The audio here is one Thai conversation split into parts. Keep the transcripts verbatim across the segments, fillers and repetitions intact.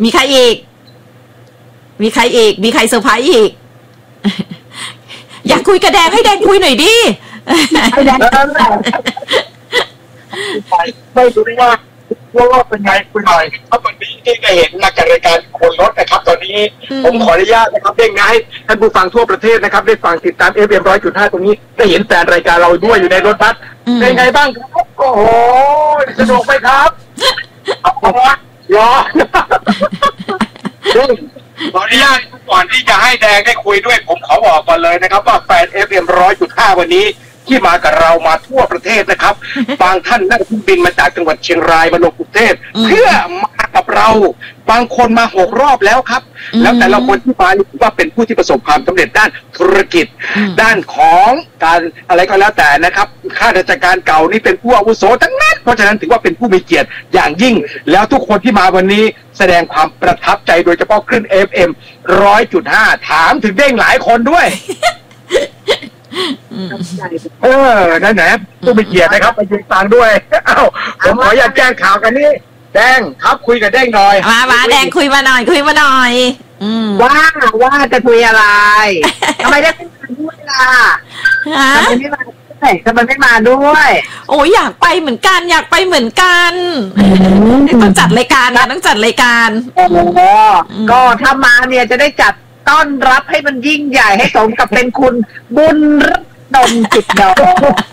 มีใครอีกมีใครอีกมีใครเซอร์ไพรส์อีกอยากคุยกับแดงให้แดงคุยหน่อยดิไม่ได้ไม่รู้ว่าว่าเป็นไงคุณหน่อยครับวันนี้ที่ได้เห็นนักการรายการคนรถนะครับตอนนี้ผมขออนุญาตนะครับเด้งนะให้ท่านผู้ฟังทั่วประเทศนะครับได้ฟังติดตาม เอฟ เอ็ม หนึ่งร้อยจุดห้า ตรงนี้ได้เห็นแฟนรายการเราด้วยอยู่ในรถบัสเป็นไงบ้างครับโอ้โหสนุกไหมครับเอารอรอขออนุญาตก่อนที่จะให้แดงได้คุยด้วยผมขอบอกก่อนเลยนะครับว่าแฟน เอฟ เอ็ม หนึ่งร้อยจุดห้า วันนี้ที่มากับเรามาทั่วประเทศนะครับบางท่านนั่งเครื่องบินมาจากจังหวัดเชียงรายมาลงกรุงเทพเพื่อมากับเราบางคนมาหกรอบแล้วครับแล้วแต่ละคนที่มาถือว่าเป็นผู้ที่ประสบความสำเร็จด้านธุรกิจด้านของการอะไรก็แล้วแต่นะครับข้าราชการเก่านี่เป็นผู้อาวุโสทั้งนั้นเพราะฉะนั้นถือว่าเป็นผู้มีเกียรติอย่างยิ่งแล้วทุกคนที่มาวันนี้แสดงความประทับใจโดยเฉพาะคลื่น เอฟ เอ็ม หนึ่งร้อยจุดห้า ถามถึงเด้งหลายคนด้วยเออนั่นแหละผู้มีเกียรตินะครับไปยืนฟังด้วยเอ้าผมขออยากแจ้งข่าวกันนี่แดงครับคุยกับแดงหน่อยมามาแดงคุยมาหน่อยคุยมาหน่อยว่าว่าจะคุยอะไรทำไมได้ไม่มาด้วยล่ะทำไมไม่มาด้วยทำไมไม่มาด้วยโอ้ยอยากไปเหมือนกันอยากไปเหมือนกันต้องจัดรายการนะต้องจัดรายการโอ้ก็ถ้ามาเนี่ยจะได้จัดต้อนรับให้มันยิ่งใหญ่ให้สมกับเป็นคุณบุญรัตนมจิตดอก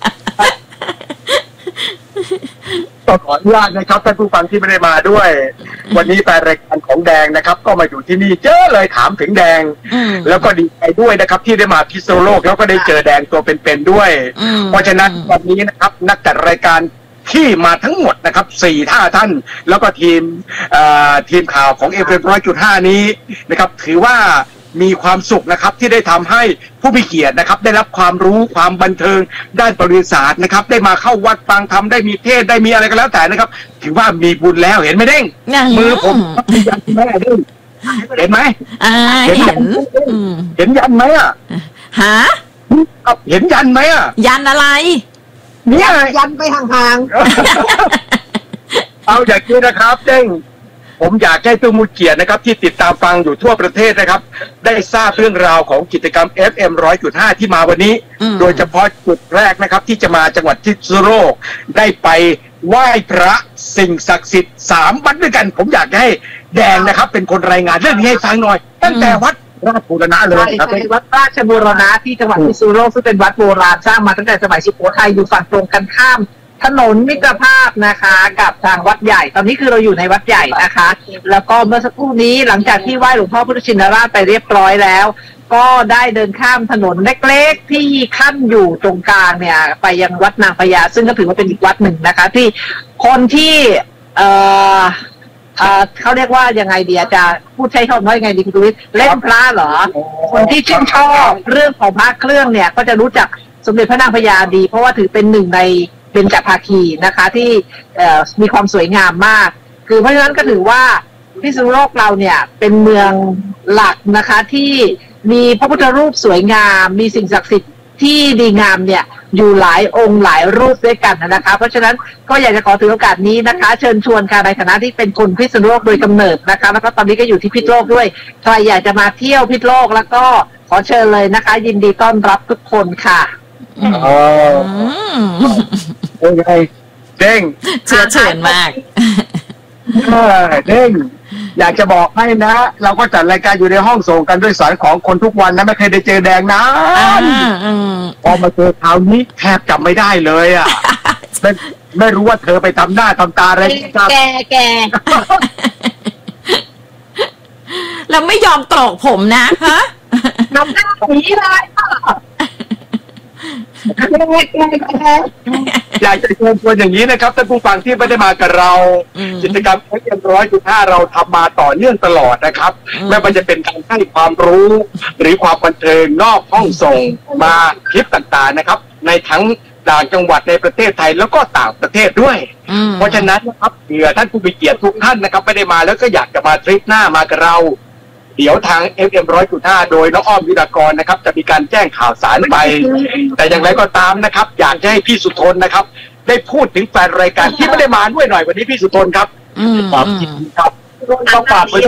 ต้องขออนุญาตนะครับท่านผู้ฟังที่ไม่ได้มาด้วยวันนี้แฟนรายการของแดงนะครับก็มาอยู่ที่นี่เจอเลยถามถึงแดงแล้วก็ดีใจด้วยนะครับที่ได้มาพิษณุโลกแล้วก็ได้เจอแดงตัวเป็นๆด้วยเพราะฉะนั้นวันนี้นะครับนักจัดรายการที่มาทั้งหมดนะครับสี่ท่าท่านแล้วก็ทีมทีมข่าวของ เอฟ เอ็ม หนึ่งร้อยจุดห้า นี้นะครับถือว่ามีความสุขนะครับที่ได้ทำให้ผู้มีเกียรตินะครับได้รับความรู้ความบันเทิงด้านประวัติศาสตร์นะครับได้มาเข้าวัดฟังธรรมได้มีเทศได้มีอะไรก็แล้วแต่นะครับถือว่ามีบุญแล้วเห็นไหมเด้งมือผมยันไหมเด้งเห็นไหมเห็นเห็นยันไหมอ่ะฮะเห็นยันไหมอ่ะยันอะไรเนี่ยยันไปห่างๆเอาอย่างนี้นะครับเด้งผมอยากให้ผู้มีเกียรตินะครับที่ติดตามฟังอยู่ทั่วประเทศนะครับได้ทราบเรื่องราวของกิจกรรม เอฟ เอ็ม หนึ่งร้อยจุดห้า ที่มาวันนี้โดยเฉพาะจุดแรกนะครับที่จะมาจังหวัดพิษณุโลกได้ไปไหว้พระสิ่งศักดิ์สิทธิ์สามวัดด้วยกันผมอยากให้แดงนะครับเป็นคนรายงานเรื่องนี้ให้ฟังหน่อยตั้งแต่วัดราชบูรณะเลยครับวัดราชบูรณะที่จังหวัดพิษณุโลกซึ่งเป็นวัดโบราณสร้างมาตั้งแต่สมัยสุโขทัยอยู่ฝั่งตรงกันข้ามถนนมิตรภาพนะคะกับทางวัดใหญ่ตอนนี้คือเราอยู่ในวัดใหญ่นะคะแล้วก็เมื่อสักครู่นี้หลังจากที่ไหว้หลวงพ่อพุทธชินราชไปเรียบร้อยแล้วก็ได้เดินข้ามถนนเล็กๆที่ขั้นอยู่ตรงกลางเนี่ยไปยังวัดนางพญาซึ่งก็ถือว่าเป็นอีกวัดหนึ่งนะคะที่คนที่เอ่อเอ่อเขาเรียกว่ายังไงดีอาจารย์พูดใช้คำว่ายังไงดีคุณดุวิทย์เล่นพระเหรอคนที่ชื่นชอบเรื่องของพระเครื่องเนี่ยก็จะรู้จักสมเด็จพระนางพญาดีเพราะว่าถือเป็นหนึ่งในเบญจภาคีนะคะที่มีความสวยงามมากคือเพราะฉะนั้นก็ถือว่าพิษณุโลกเราเนี่ยเป็นเมืองหลักนะคะที่มีพระพุทธรูปสวยงามมีสิ่งศักดิ์สิทธิ์ที่ดีงามเนี่ยอยู่หลายองค์หลายรูปด้วยกันนะคะเพราะฉะนั้นก็อยากจะขอถือโอกาสนี้นะคะเชิญชวนค่ะในฐานะที่เป็นคนพิษณุโลกโดยกำเนิดนะคะแล้วก็ตอนนี้ก็อยู่ที่พิษณุโลกด้วยใครอยากจะมาเที่ยวพิษณุโลกแล้วก็ขอเชิญเลยนะคะยินดีต้อนรับทุกคนค่ะอ๋อโอ้ยเด้งเชื่อเชิญมากเด้งอยากจะบอกให้นะเราก็จัดรายการอยู่ในห้องส่งกันด้วยสารของคนทุกวันนะไม่เคยได้เจอแดงนะพอมาเจอคราวนี้แทบจำไม่ได้เลยอ่ะไม่ไม่รู้ว่าเธอไปทำหน้าทำตาอะไรแกแกแล้วไม่ยอมตอกผมนะฮะทำหน้าผีเลยอยากจะเชิญชวนอย่างนี้นะครับท่านผู้ฟังที่ไม่ได้มากับเรากิจกรรม เอฟ เอ็ม หนึ่งร้อยจุดห้า เราทำมาต่อเนื่องตลอดนะครับไม่ว่าจะเป็นการให้ความรู้หรือความบันเทิงนอกห้องส่งมาคลิปต่างๆนะครับในทั้งต่างจังหวัดในประเทศไทยแล้วก็ต่างประเทศด้วยเพราะฉะนั้นนะครับเผื่อท่านผู้มีเกียรติทุกท่านนะครับไม่ได้มาแล้วก็อยากจะมาทริปหน้ามากับเราเดี๋ยวทาง เอฟ เอ็ม หนึ่งร้อยจุดห้า โดยน้องอ้อมวิรากรนะครับจะมีการแจ้งข่าวสารไปแต่อย่างไรก็ตามนะครับอยากจะให้พี่สุทนนะครับได้พูดถึงแฟนรายการที่ไม่ได้มาด้วยหน่อยวันนี้พี่สุทนครับอืมครับต้องฝาก